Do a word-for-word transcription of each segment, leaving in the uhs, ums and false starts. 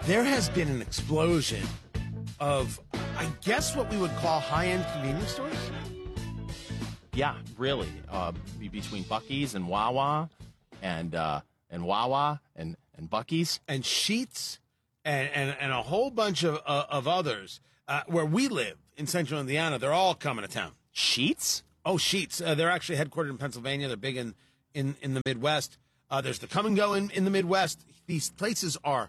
There has been an explosion of, I guess, what we would call high-end convenience stores. Yeah, really. Uh, be- between Buc-ee's and Wawa, and uh, and Wawa and and Buc-ee's. And Sheetz and, and, and a whole bunch of uh, of others. Uh, where we live in central Indiana, they're all coming to town. Sheetz? Oh, Sheetz. Uh, they're actually headquartered in Pennsylvania. They're big in, in, in the Midwest. Uh, there's the Come and Go in, in the Midwest. These places are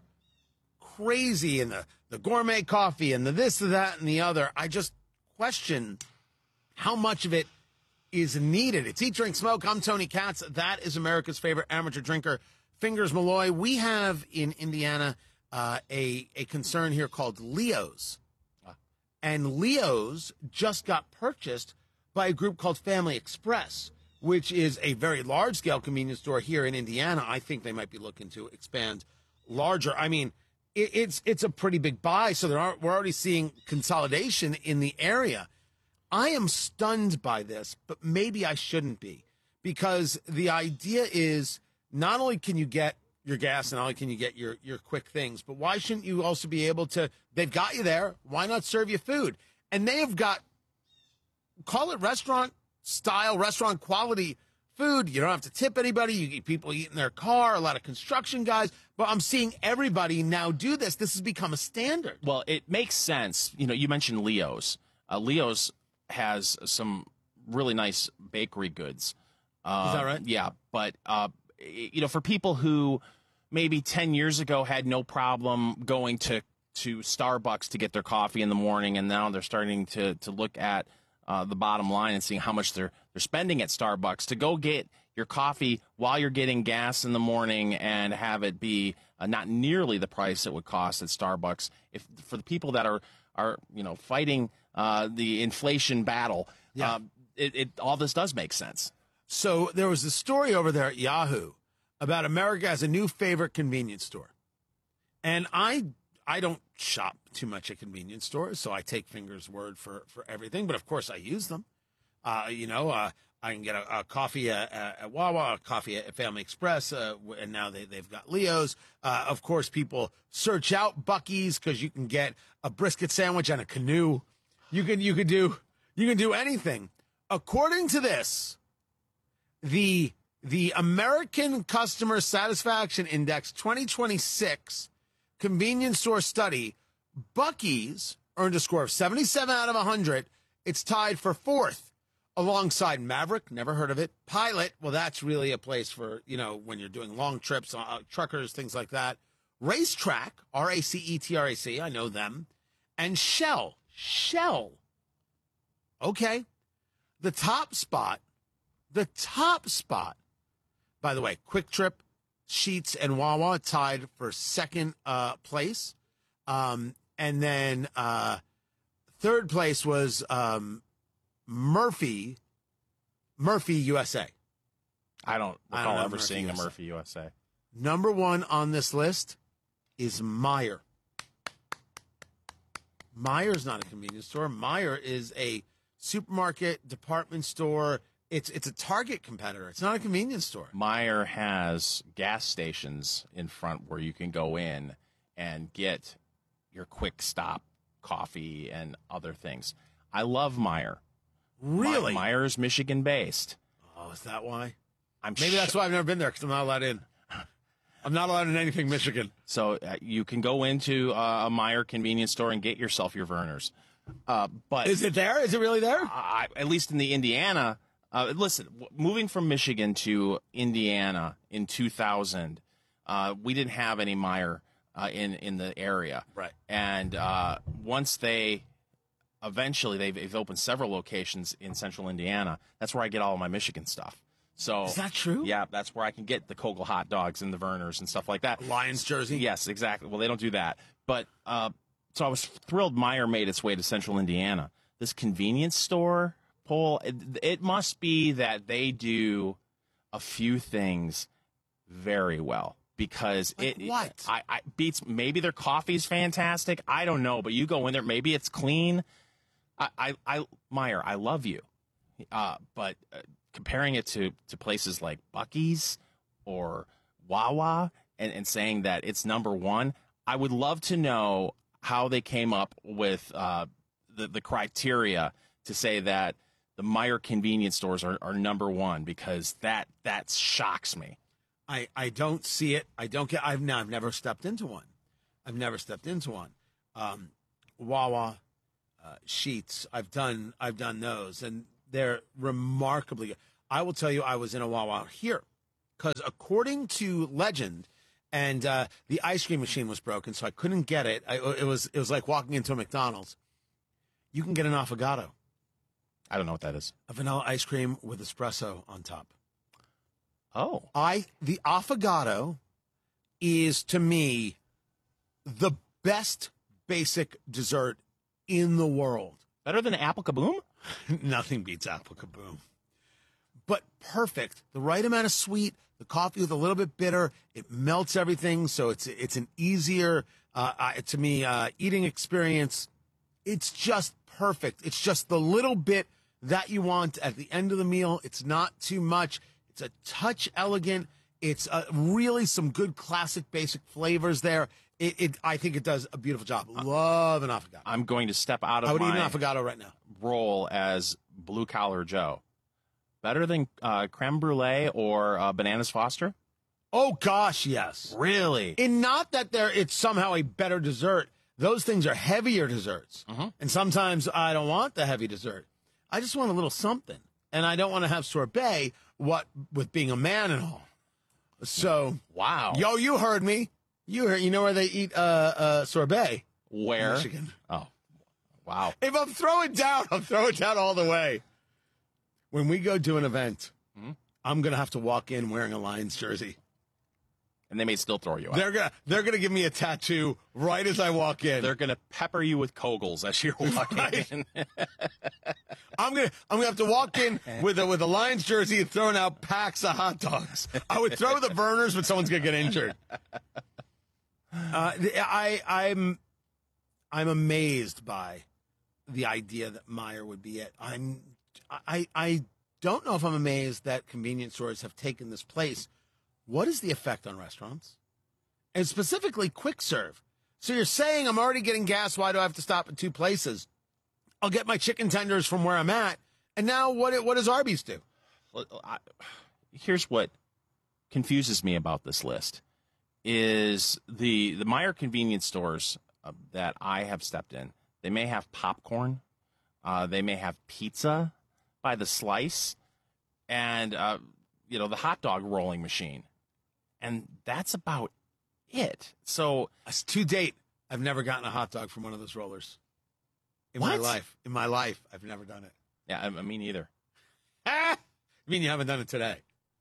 crazy, and the, the gourmet coffee and the this, the that, and the other. I just question how much of it is needed. It's Eat, Drink, Smoke. I'm Tony Katz. That is America's favorite amateur drinker, Fingers Malloy. We have in Indiana uh, a, a concern here called Leo's. And Leo's just got purchased by a group called Family Express, which is a very large-scale convenience store here in Indiana. I think they might be looking to expand larger. I mean, it, it's it's a pretty big buy, so there are, we're already seeing consolidation in the area. I am stunned by this, but maybe I shouldn't be, because the idea is not only can you get your gas and not only can you get your, your quick things, but why shouldn't you also be able to, they've got you there, why not serve you food? And they have got, call it restaurant style, restaurant quality food. You don't have to tip anybody. You get people eat in their car, a lot of construction guys, but I'm seeing everybody now do this. This has become a standard. Well, it makes sense. You know, you mentioned Leo's. Uh, Leo's has some really nice bakery goods. Uh, Is that right? Yeah, but, uh, you know, for people who maybe ten years ago had no problem going to, to Starbucks to get their coffee in the morning, and now they're starting to, to look at uh, the bottom line and seeing how much they're they're spending at Starbucks to go get your coffee while you're getting gas in the morning and have it be uh, not nearly the price it would cost at Starbucks. If for the people that are are you know fighting uh, the inflation battle, Yeah. uh, it, it all this does make sense. So there was a story over there at Yahoo about America as a new favorite convenience store. And I I don't shop too much at convenience stores, so I take Fingers' word for, for everything. But, of course, I use them. Uh, you know, uh, I can get a, a coffee at, at Wawa, a coffee at Family Express, uh, and now they, they've got Leo's. Uh, of course, people search out Buc-ee's because you can get a brisket sandwich and a canoe. You can you can do you can do anything. According to this, the the American Customer Satisfaction Index twenty twenty-six convenience store study, Buc-ee's earned a score of seventy-seven out of one hundred. It's tied for fourth alongside Maverick, never heard of it. Pilot, well, that's really a place for, you know, when you're doing long trips, uh, truckers, things like that. Racetrack, R A C E T R A C, I know them. And Shell, Shell. Okay. The top spot, the top spot, by the way, Quick Trip, Sheetz, and Wawa tied for second uh, place. Um, and then uh, third place was um, Murphy, Murphy U S A. I don't I recall don't know ever Murphy seeing U S A. a Murphy U S A. Number one on this list is Meijer. Meijer's not a convenience store. Meijer is a supermarket, department store. It's it's a Target competitor. It's not a convenience store. Meijer has gas stations in front where you can go in and get your quick stop coffee and other things. I love Meijer. Really? Me- Meier's Michigan based. Oh, is that why? I'm Maybe sh- that's why I've never been there, because I'm not allowed in. I'm not allowed in anything Michigan. So uh, you can go into uh, a Meijer convenience store and get yourself your Vernors. Uh, but Is it there? Is it really there? I, at least in the Indiana, uh, listen, w- moving from Michigan to Indiana in two thousand, uh, we didn't have any Meijer uh, in, in the area. Right. And uh, once they, eventually, they've, they've opened several locations in central Indiana. That's where I get all of my Michigan stuff. So Is that true? Yeah, that's where I can get the Kogel hot dogs and the Vernors and stuff like that. Lions jersey? Yes, exactly. Well, they don't do that. But uh, so I was thrilled Meijer made its way to central Indiana. This convenience store, Paul, it, it must be that they do a few things very well. Because Like it, what? I, I beats maybe their coffee's fantastic. I don't know, but you go in there, maybe it's clean. I, I, I Meijer, I love you, uh, but uh, comparing it to to places like Buc-ee's or Wawa and, and saying that it's number one, I would love to know how they came up with uh, the, the criteria to say that the Meijer convenience stores are, are number one, because that that shocks me. I, I don't see it. I don't get. I've no, I've never stepped into one. I've never stepped into one. Um, Wawa, uh, Sheetz. I've done. I've done those, and they're remarkably good. I will tell you, I was in a Wawa here because, according to legend, and uh, the ice cream machine was broken, so I couldn't get it. I, it was it was like walking into a McDonald's. You can get an affogato. I don't know what that is. A vanilla ice cream with espresso on top. Oh. I the affogato is, to me, the best basic dessert in the world. Better than Apple Kaboom? Nothing beats Apple Kaboom. But perfect. The right amount of sweet, the coffee with a little bit bitter. It melts everything, so it's it's an easier, uh, uh, to me, uh, eating experience. It's just perfect. It's just the little bit that you want at the end of the meal. It's not too much. It's a touch elegant. It's uh, really some good classic basic flavors there. It, it, I think it does a beautiful job. Love an affogato. I'm going to step out of I would my eat an affogato right now. role as blue collar Joe. Better than uh, creme brulee or uh, bananas Foster? Oh gosh, yes. Really? And not that they're it's somehow a better dessert. Those things are heavier desserts. Mm-hmm. And sometimes I don't want the heavy dessert. I just want a little something. And I don't want to have sorbet, what with being a man and all. So, wow. Yo, you heard me. You heard, you know where they eat uh, uh, sorbet? Where? Michigan. Oh, wow. If I'm throwing down, I'm throwing down all the way. When we go do an event, mm-hmm. I'm going to have to walk in wearing a Lions jersey. And they may still throw you out. They're gonna they're gonna give me a tattoo right as I walk in. They're gonna pepper you with Kogels as you're walking right. in. I'm gonna I'm gonna have to walk in with a with a Lions jersey and throwing out packs of hot dogs. I would throw the burners, but someone's gonna get injured. Uh, I I'm I'm amazed by the idea that Meijer would be it. I'm I I don't know if I'm amazed that convenience stores have taken this place. What is the effect on restaurants? And specifically quick serve. So you're saying I'm already getting gas. Why do I have to stop at two places? I'll get my chicken tenders from where I'm at. And now what, what does Arby's do? Here's what confuses me about this list is the, the Meijer convenience stores uh, that I have stepped in. They may have popcorn. Uh, they may have pizza by the slice and, uh, you know, the hot dog rolling machine. And that's about it. So, to date, I've never gotten a hot dog from one of those rollers. In what? my life. In my life, I've never done it. Yeah, I, I mean, either. Ah! I mean, you haven't done it today.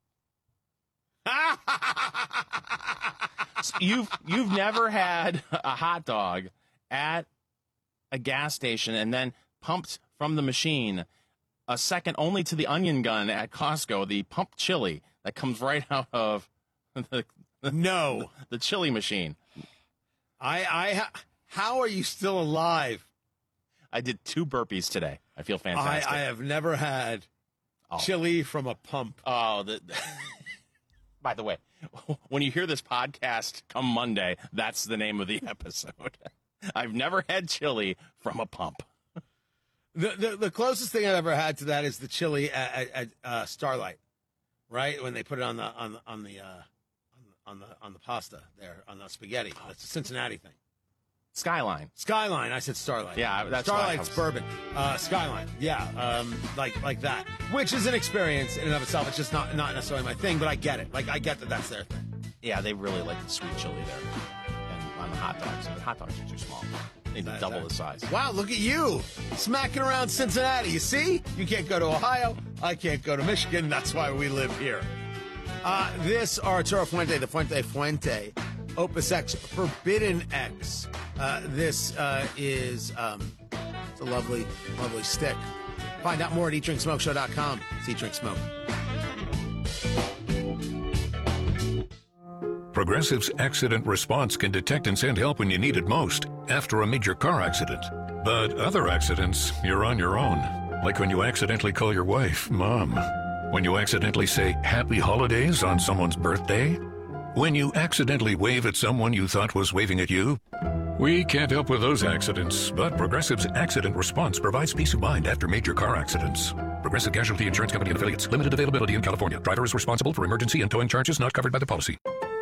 So you've you've never had a hot dog at a gas station and then pumped from the machine, a second only to the onion gun at Costco, the pumped chili that comes right out of the, the no the, the chili machine. I I ha- how are you still alive? I did two burpees today. I feel fantastic. I, I have never had oh. chili from a pump. Oh, the, by the way, when you hear this podcast come Monday, that's the name of the episode. I've never had chili from a pump. The, the the closest thing I've ever had to that is the chili at, at, at uh, Starlight, right? When they put it on the on the on the uh, on the on the pasta there on the spaghetti. That's a Cincinnati thing. Skyline. Skyline. I said Starlight. Yeah, that's Starlight's bourbon. Uh, Skyline. Yeah, um, like like that, which is an experience in and of itself. It's just not not necessarily my thing, but I get it. Like I get that that's their thing. Yeah, they really like the sweet chili there, and on the hot dogs. And the hot dogs are too small. They need to double that. the size. Wow, look at you smacking around Cincinnati. You see, you can't go to Ohio. I can't go to Michigan. That's why we live here. Uh, this Arturo Fuente, the Fuente Fuente, Opus X, Forbidden X. Uh, this uh, is um, it's a lovely, lovely stick. Find out more at eat drink smoke show dot com. It's Eat Drink Smoke. Progressive's accident response can detect and send help when you need it most, after a major car accident. But other accidents, you're on your own. Like when you accidentally call your wife Mom. When you accidentally say Happy Holidays on someone's birthday. When you accidentally wave at someone you thought was waving at you? We can't help with those accidents, but Progressive's Accident Response provides peace of mind after major car accidents. Progressive Casualty Insurance Company and Affiliates. Limited availability in California. Driver is responsible for emergency and towing charges not covered by the policy.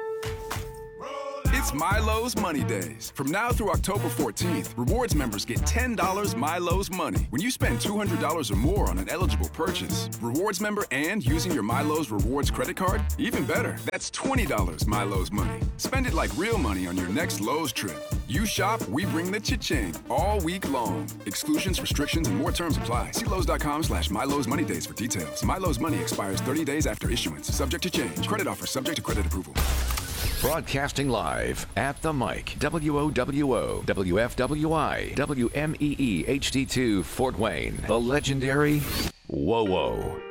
It's Milo's Money Days. From now through October fourteenth, rewards members get ten dollars Milo's Money when you spend two hundred dollars or more on an eligible purchase. Rewards member and using your Milo's Rewards credit card? Even better, that's twenty dollars Milo's Money. Spend it like real money on your next Lowe's trip. You shop, we bring the cha-ching all week long. Exclusions, restrictions, and more terms apply. See Lowe's.com slash Milo's Money Days for details. Milo's Money expires thirty days after issuance. Subject to change. Credit offer subject to credit approval. Broadcasting live at the mic, W O W O, W F W I, W M E E H D two, Fort Wayne, the legendary Whoa Whoa.